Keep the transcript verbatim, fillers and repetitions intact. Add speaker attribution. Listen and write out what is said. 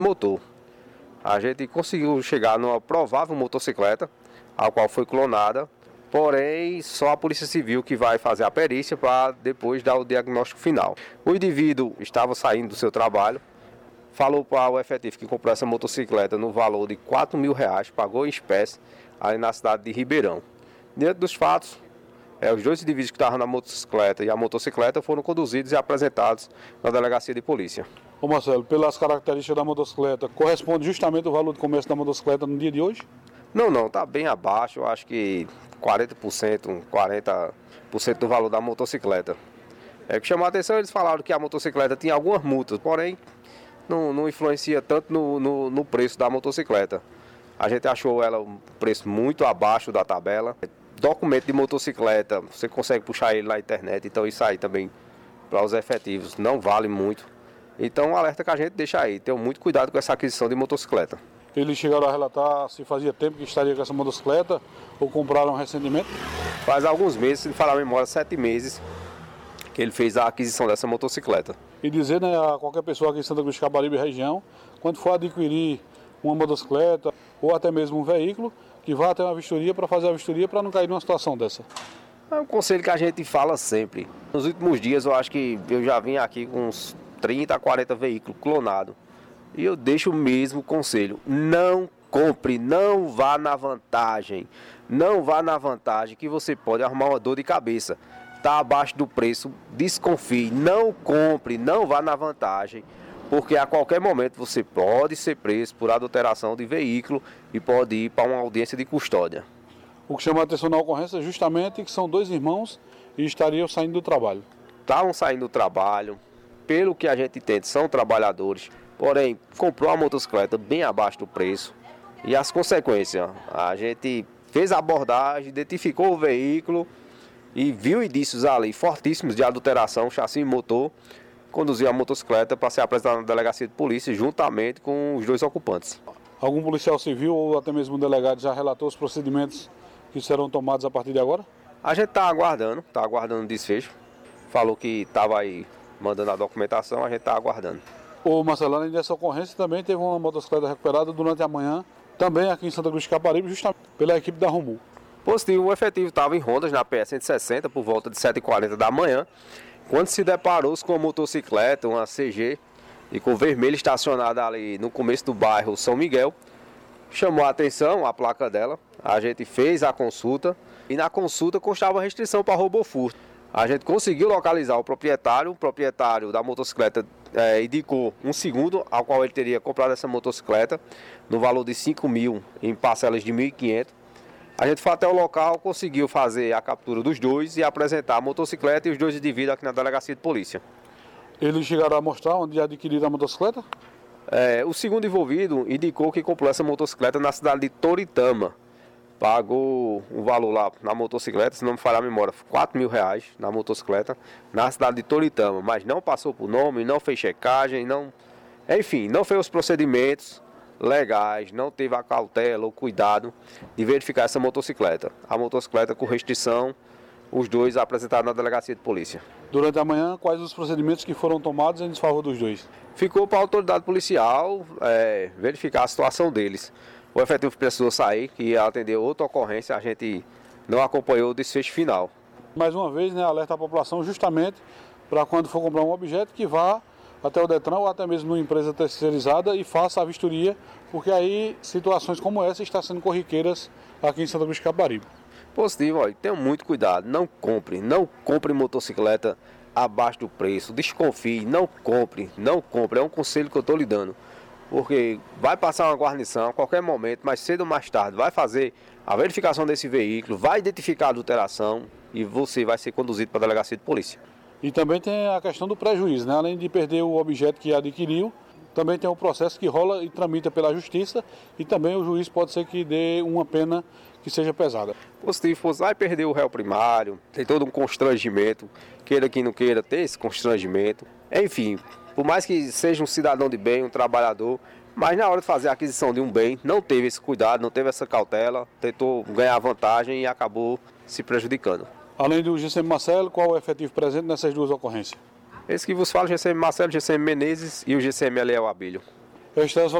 Speaker 1: motor. A gente conseguiu chegar numa provável motocicleta, a qual foi clonada, porém só a Polícia Civil que vai fazer a perícia para depois dar o diagnóstico final. O indivíduo estava saindo do seu trabalho, falou para o efetivo que comprou essa motocicleta no valor de quatro mil reais, pagou em espécie, ali na cidade de Ribeirão. Diante dos fatos, é, os dois indivíduos que estavam na motocicleta e a motocicleta foram conduzidos e apresentados na delegacia de polícia.
Speaker 2: Ô Marcelo, pelas características da motocicleta, corresponde justamente o valor de começo da motocicleta no dia de hoje?
Speaker 1: Não, não, está bem abaixo, eu acho que quarenta por cento, quarenta por cento do valor da motocicleta. É, o que chamou a atenção, eles falaram que a motocicleta tinha algumas multas, porém não, não influencia tanto no, no, no preço da motocicleta. A gente achou ela um preço muito abaixo da tabela. Documento de motocicleta, você consegue puxar ele na internet, então isso aí também para os efetivos não vale muito. Então, um alerta que a gente deixa aí, tenham muito cuidado com essa aquisição de motocicleta.
Speaker 2: Eles chegaram a relatar se fazia tempo que estaria com essa motocicleta ou compraram recentemente?
Speaker 1: Faz alguns meses, se não falar a memória, sete meses que ele fez a aquisição dessa motocicleta.
Speaker 2: E dizer, né, a qualquer pessoa aqui em Santa Cruz de Caparibe região, quando for adquirir uma motocicleta ou até mesmo um veículo, que vá até uma vistoria para fazer a vistoria para não cair numa situação dessa.
Speaker 1: É um conselho que a gente fala sempre. Nos últimos dias eu acho que eu já vim aqui com uns trinta a quarenta veículos clonados. E eu deixo o mesmo conselho. Não compre, não vá na vantagem. Não vá na vantagem que você pode arrumar uma dor de cabeça. Está abaixo do preço, desconfie. Não compre, não vá na vantagem. Porque a qualquer momento você pode ser preso por adulteração de veículo e pode ir para uma audiência de custódia.
Speaker 2: O que chama a atenção na ocorrência é justamente que são dois irmãos e estariam saindo do trabalho.
Speaker 1: Estavam saindo do trabalho, pelo que a gente entende, são trabalhadores, porém comprou uma motocicleta bem abaixo do preço. E as consequências, a gente fez a abordagem, identificou o veículo e viu indícios ali fortíssimos de adulteração, chassi e motor. Conduziu a motocicleta para ser apresentada na delegacia de polícia juntamente com os dois ocupantes.
Speaker 2: Algum policial civil ou até mesmo um delegado já relatou os procedimentos que serão tomados a partir de agora?
Speaker 1: A gente está aguardando, está aguardando o desfecho. Falou que estava aí mandando a documentação, a gente está aguardando.
Speaker 2: Ô Marcelo, além dessa ocorrência, também teve uma motocicleta recuperada durante a manhã, também aqui em Santa Cruz de Caparibe, justamente pela equipe da Romu.
Speaker 1: Positivo, o efetivo estava em rondas na P S cento e sessenta por volta de sete e quarenta da manhã. Quando se deparou com uma motocicleta, uma C G, e com vermelho estacionada ali no começo do bairro São Miguel, chamou a atenção a placa dela, a gente fez a consulta e na consulta constava restrição para roubo ou furto. A gente conseguiu localizar o proprietário, o proprietário da motocicleta é, indicou um segundo ao qual ele teria comprado essa motocicleta no valor de cinco mil em parcelas de mil e quinhentos. A gente foi até o local, conseguiu fazer a captura dos dois e apresentar a motocicleta e os dois indivíduos aqui na delegacia de polícia.
Speaker 2: Eles chegaram a mostrar onde adquiriram a motocicleta?
Speaker 1: É, o segundo envolvido indicou que comprou essa motocicleta na cidade de Toritama. Pagou um valor lá na motocicleta, se não me falhar a memória, quatro mil reais na motocicleta, na cidade de Toritama. Mas não passou por nome, não fez checagem, não... enfim, não fez os procedimentos legais, não teve a cautela ou cuidado de verificar essa motocicleta. A motocicleta com restrição, os dois apresentaram na delegacia de polícia.
Speaker 2: Durante a manhã, quais os procedimentos que foram tomados em desfavor dos dois?
Speaker 1: Ficou para a autoridade policial é, verificar a situação deles. O efetivo precisou sair, que ia atender outra ocorrência, a gente não acompanhou o desfecho final.
Speaker 2: Mais uma vez, né, alerta a população justamente para quando for comprar um objeto que vá até o Detran ou até mesmo numa empresa terceirizada e faça a vistoria, porque aí situações como essa estão sendo corriqueiras aqui em Santa Cruz de Caparibe.
Speaker 1: Positivo, olha, tenham muito cuidado, não compre, não compre motocicleta abaixo do preço, desconfie, não compre, não compre, é um conselho que eu estou lhe dando, porque vai passar uma guarnição a qualquer momento, mais cedo ou mais tarde, vai fazer a verificação desse veículo, vai identificar a adulteração e você vai ser conduzido para a delegacia de polícia.
Speaker 2: E também tem a questão do prejuízo, né? Além de perder o objeto que adquiriu, também tem um processo que rola e tramita pela justiça e também o juiz pode ser que dê uma pena que seja pesada.
Speaker 1: Positivo, vai perder o réu primário, tem todo um constrangimento, queira que não queira ter esse constrangimento. Enfim, por mais que seja um cidadão de bem, um trabalhador, mas na hora de fazer a aquisição de um bem, não teve esse cuidado, não teve essa cautela, tentou ganhar vantagem e acabou se prejudicando.
Speaker 2: Além do G C M Marcelo, qual é o efetivo presente nessas duas ocorrências?
Speaker 1: Esse que vos fala, G C M Marcelo, G C M Menezes e o G C M Eliel Abílio.
Speaker 2: Estamos